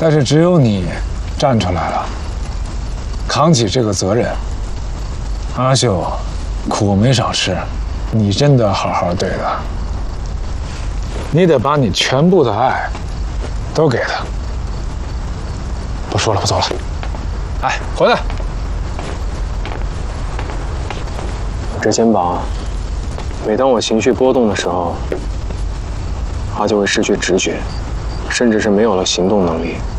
但是只有你站出来了，扛起这个责任。阿秀苦没少吃，你真的好好对他，你得把你全部的爱都给他。不说了，不走了。哎，回来！ 这肩膀，每当我情绪波动的时候，它就会失去直觉，甚至是没有了行动能力。